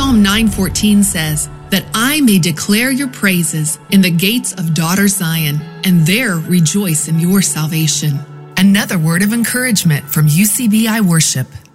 Psalm 9:14 says, that I may declare your praises in the gates of daughter Zion, and there rejoice in your salvation. Another word of encouragement from UCBI Worship.